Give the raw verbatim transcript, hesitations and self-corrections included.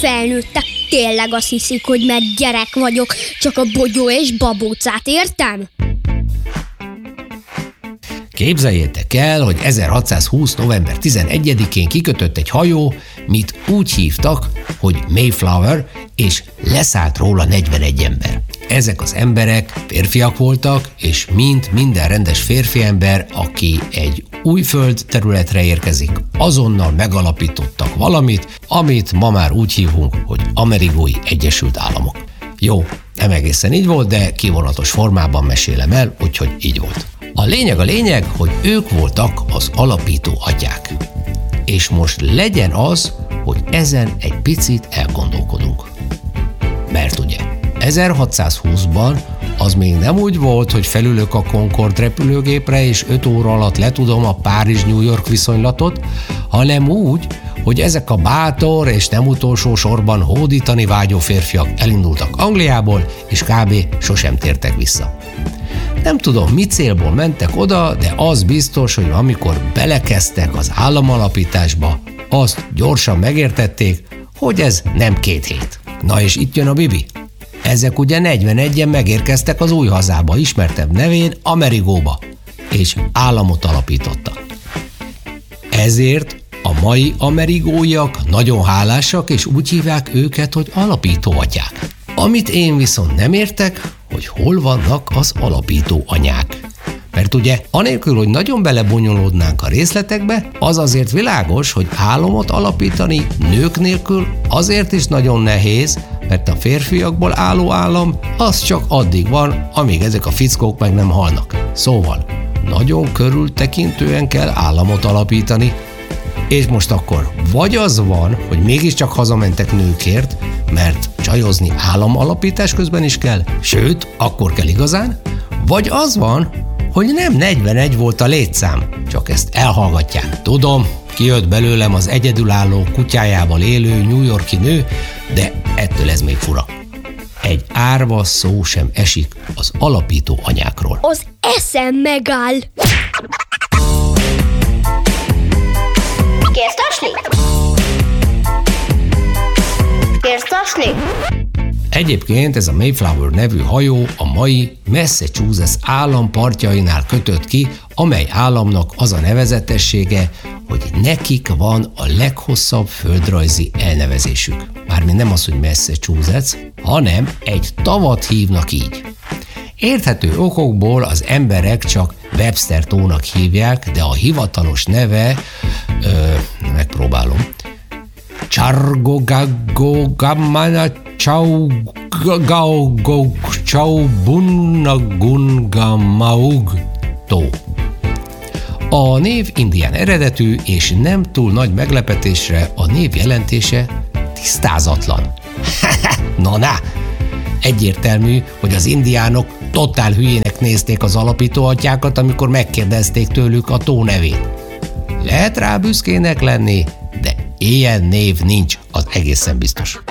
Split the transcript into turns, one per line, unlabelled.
felnőttek tényleg azt hiszik, hogy mert gyerek vagyok, csak a bogyó és babócát értem?
Képzeljétek el, hogy ezerhatszázhúsz. november tizenegyedikén kikötött egy hajó, mit úgy hívtak, hogy Mayflower, és leszállt róla negyvenegy ember. Ezek az emberek férfiak voltak, és mint minden rendes férfi ember, aki egy új föld területre érkezik, azonnal megalapítottak valamit, amit ma már úgy hívunk, hogy Amerikai Egyesült Államok. Jó, nem egészen így volt, de kivonatos formában mesélem el, úgyhogy így volt. A lényeg a lényeg, hogy ők voltak az alapító atyák. És most legyen az, hogy ezen egy picit elgondolkodunk. Mert ugye ezerhatszázhúszban az még nem úgy volt, hogy felülök a Concorde repülőgépre, és öt óra alatt letudom a Párizs-New York viszonylatot, hanem úgy, hogy ezek a bátor és nem utolsó sorban hódítani vágyó férfiak elindultak Angliából, és kb. Sosem tértek vissza. Nem tudom, mi célból mentek oda, de az biztos, hogy amikor belekezdtek az államalapításba, azt gyorsan megértették, hogy ez nem két hét. Na és itt jön a bibi. Ezek ugye negyvenegyen megérkeztek az új hazába, ismertebb nevén Amerigóba, és államot alapítottak. Ezért a mai amerigóiak nagyon hálásak, és úgy hívják őket, hogy alapítóatyák. Amit én viszont nem értek, hogy hol vannak az alapító anyák. Mert ugye anélkül, hogy nagyon belebonyolódnánk a részletekbe, az azért világos, hogy államot alapítani nők nélkül azért is nagyon nehéz, mert a férfiakból álló állam az csak addig van, amíg ezek a fickók meg nem halnak. Szóval nagyon körültekintően kell államot alapítani, és most akkor vagy az van, hogy mégiscsak hazamentek nőkért, mert csajozni államalapítás közben is kell, sőt, akkor kell igazán, vagy az van, hogy nem negyvenegy volt a létszám, csak ezt elhallgatják. Tudom, kijött belőlem az egyedülálló kutyájával élő New York-i nő, de ettől ez még fura. Egy árva szó sem esik az alapító anyákról.
Az eszem megáll!
Kérsz tasni? Kérsz tasni?
Egyébként ez a Mayflower nevű hajó a mai Massachusetts állam partjainál kötött ki, amely államnak az a nevezetessége, hogy nekik van a leghosszabb földrajzi elnevezésük. Mármint nem az, hogy Massachusetts, hanem egy tavat hívnak így. Érthető okokból az emberek csak Webster tónak hívják, de a hivatalos neve, ö, megpróbálom, Chargogagogamana Chaubunagungamaug tó. A név indián eredetű, és nem túl nagy meglepetésre a név jelentése tisztázatlan. Na, na! Egyértelmű, hogy az indiánok totál hülyének nézték az alapítóatyákat, amikor megkérdezték tőlük a tó nevét. Lehet rá büszkének lenni, de ilyen név nincs, az egészen biztos.